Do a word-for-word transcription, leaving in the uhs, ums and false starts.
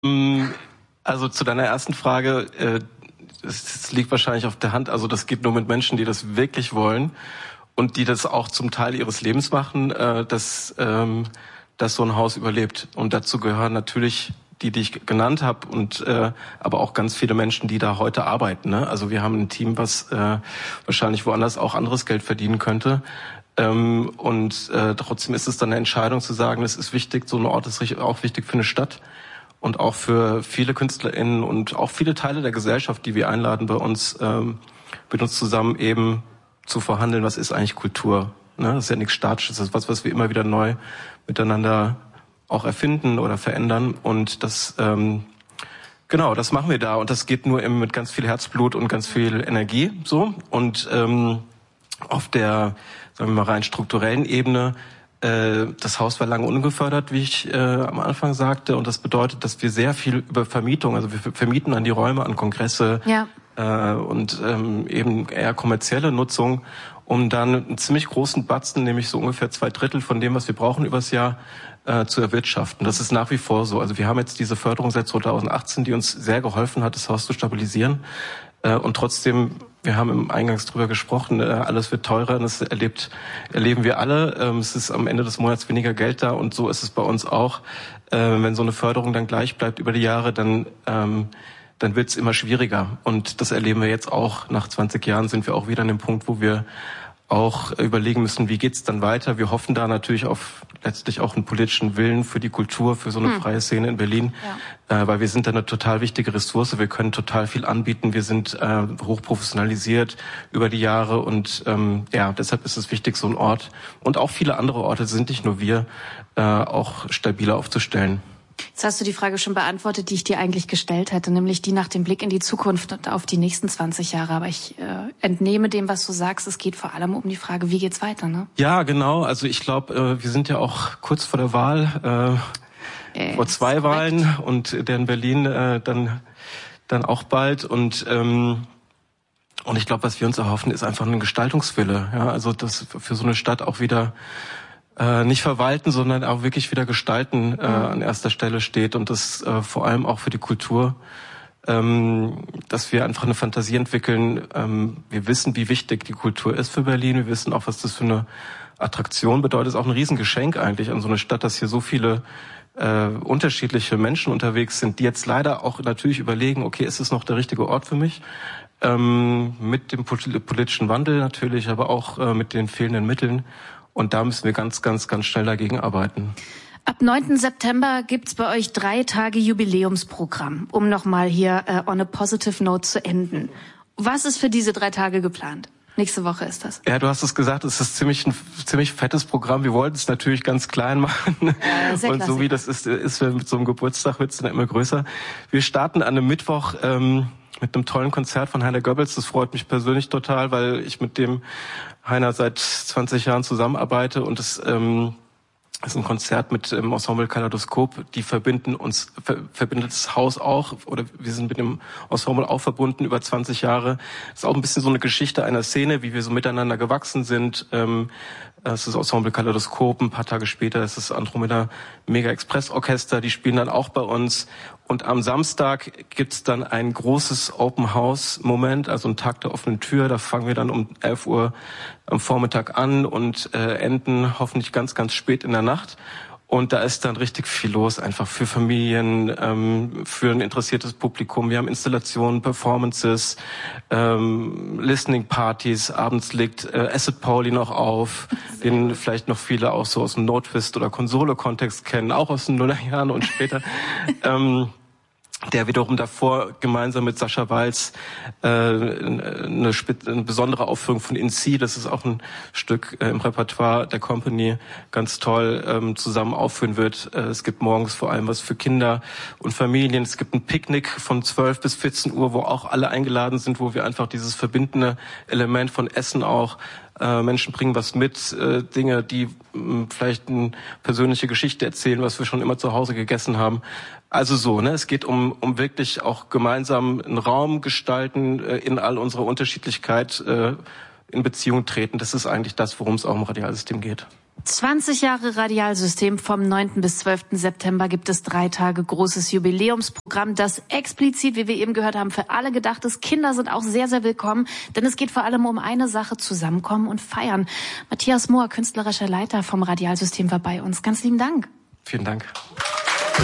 Also zu deiner ersten Frage, äh, es liegt wahrscheinlich auf der Hand, also das geht nur mit Menschen, die das wirklich wollen und die das auch zum Teil ihres Lebens machen, äh, dass, ähm, dass so ein Haus überlebt. Und dazu gehören natürlich die, die ich genannt habe, und äh, aber auch ganz viele Menschen, die da heute arbeiten. Ne? Also wir haben ein Team, was äh, wahrscheinlich woanders auch anderes Geld verdienen könnte. Ähm, und äh, trotzdem ist es dann eine Entscheidung zu sagen, es ist wichtig, so ein Ort ist auch wichtig für eine Stadt. Und auch für viele KünstlerInnen und auch viele Teile der Gesellschaft, die wir einladen, bei uns ähm, mit uns zusammen eben zu verhandeln, was ist eigentlich Kultur. Ne? Das ist ja nichts Statisches, das ist was, was wir immer wieder neu miteinander auch erfinden oder verändern. Und das, ähm, genau, das machen wir da. Und das geht nur eben mit ganz viel Herzblut und ganz viel Energie so. Und ähm, auf der, sagen wir mal, rein strukturellen Ebene, das Haus war lange ungefördert, wie ich äh, am Anfang sagte, und das bedeutet, dass wir sehr viel über Vermietung, also wir vermieten an die Räume, an Kongresse ja. äh, und ähm, eben eher kommerzielle Nutzung, um dann einen ziemlich großen Batzen, nämlich so ungefähr zwei Drittel von dem, was wir brauchen übers Jahr, äh, zu erwirtschaften. Das ist nach wie vor so. Also wir haben jetzt diese Förderung seit zweitausendachtzehn, die uns sehr geholfen hat, das Haus zu stabilisieren. Äh, und trotzdem, wir haben im Eingangs drüber gesprochen, äh, alles wird teurer, und das erlebt, erleben wir alle. Ähm, es ist am Ende des Monats weniger Geld da, und so ist es bei uns auch. Äh, wenn so eine Förderung dann gleich bleibt über die Jahre, dann ähm, dann wird es immer schwieriger. Und das erleben wir jetzt auch. Nach zwanzig Jahren sind wir auch wieder an dem Punkt, wo wir auch überlegen müssen, wie geht's dann weiter. Wir hoffen da natürlich auf letztlich auch einen politischen Willen für die Kultur, für so eine hm. freie Szene in Berlin, ja. äh, weil wir sind da eine total wichtige Ressource. Wir können total viel anbieten. Wir sind äh, hochprofessionalisiert über die Jahre, und ähm, ja, deshalb ist es wichtig, so ein Ort und auch viele andere Orte, sind nicht nur wir, äh, auch stabiler aufzustellen. Jetzt hast du die Frage schon beantwortet, die ich dir eigentlich gestellt hätte, nämlich die nach dem Blick in die Zukunft und auf die nächsten zwanzig Jahre. Aber ich äh, entnehme dem, was du sagst, es geht vor allem um die Frage, wie geht's weiter, ne? Ja, genau. Also ich glaube, äh, wir sind ja auch kurz vor der Wahl, äh, äh, vor zwei Wahlen, korrekt. Und der in Berlin äh, dann dann auch bald. Und ähm, und ich glaube, was wir uns erhoffen, ist einfach ein Gestaltungswille. Ja, also das für so eine Stadt auch wieder Äh, nicht verwalten, sondern auch wirklich wieder gestalten äh, mhm. an erster Stelle steht, und das äh, vor allem auch für die Kultur, ähm, dass wir einfach eine Fantasie entwickeln. Ähm, wir wissen, wie wichtig die Kultur ist für Berlin. Wir wissen auch, was das für eine Attraktion bedeutet. Es ist auch ein Riesengeschenk eigentlich an so eine Stadt, dass hier so viele äh, unterschiedliche Menschen unterwegs sind, die jetzt leider auch natürlich überlegen, okay, ist es noch der richtige Ort für mich? Ähm, mit dem politischen Wandel natürlich, aber auch äh, mit den fehlenden Mitteln. Und da müssen wir ganz, ganz, ganz schnell dagegen arbeiten. Ab neunten September gibt's bei euch drei Tage Jubiläumsprogramm, um nochmal hier äh, on a positive note zu enden. Was ist für diese drei Tage geplant? Nächste Woche ist das. Ja, du hast es gesagt, es ist ziemlich ein ziemlich fettes Programm. Wir wollten es natürlich ganz klein machen. Äh, sehr Und so wie das ist, ist mit so einem Geburtstag wird es dann immer größer. Wir starten an einem Mittwoch ähm, mit einem tollen Konzert von Heiner Goebbels. Das freut mich persönlich total, weil ich mit dem Heiner seit zwanzig Jahren zusammenarbeite, und es ähm, ist ein Konzert mit dem Ensemble Kaleidoskop. Die verbinden uns, ver, verbindet das Haus auch, oder wir sind mit dem Ensemble auch verbunden über zwanzig Jahre. Es ist auch ein bisschen so eine Geschichte einer Szene, wie wir so miteinander gewachsen sind. Ähm, es ist das Ensemble Kaleidoskop, ein paar Tage später ist das Andromeda Mega Express Orchester, die spielen dann auch bei uns. Und am Samstag gibt's dann ein großes Open-House-Moment, also ein Tag der offenen Tür. Da fangen wir dann um elf Uhr am Vormittag an und äh, enden hoffentlich ganz, ganz spät in der Nacht. Und da ist dann richtig viel los, einfach für Familien, ähm, für ein interessiertes Publikum. Wir haben Installationen, Performances, ähm, Listening-Partys. Abends legt äh, Acid Pauli noch auf, den vielleicht noch viele auch so aus dem No-Twist- oder Konsole-Kontext kennen, auch aus den Nullerjahren und später. ähm, der wiederum davor gemeinsam mit Sascha Walz äh, eine, eine besondere Aufführung von In C, das ist auch ein Stück äh, im Repertoire der Company, ganz toll ähm, zusammen aufführen wird. Äh, es gibt morgens vor allem was für Kinder und Familien. Es gibt ein Picknick von zwölf bis vierzehn Uhr, wo auch alle eingeladen sind, wo wir einfach dieses verbindende Element von Essen auch, äh, Menschen bringen was mit, äh, Dinge, die mh, vielleicht eine persönliche Geschichte erzählen, was wir schon immer zu Hause gegessen haben. Also so, ne, es geht um um wirklich auch gemeinsam einen Raum gestalten, äh, in all unserer Unterschiedlichkeit äh, in Beziehung treten. Das ist eigentlich das, worum es auch im Radialsystem geht. zwanzig Jahre Radialsystem. Vom neunten bis zwölften September gibt es drei Tage großes Jubiläumsprogramm, das explizit, wie wir eben gehört haben, für alle gedacht ist. Kinder sind auch sehr, sehr willkommen, denn es geht vor allem um eine Sache: zusammenkommen und feiern. Matthias Mohr, künstlerischer Leiter vom Radialsystem, war bei uns. Ganz lieben Dank. Vielen Dank.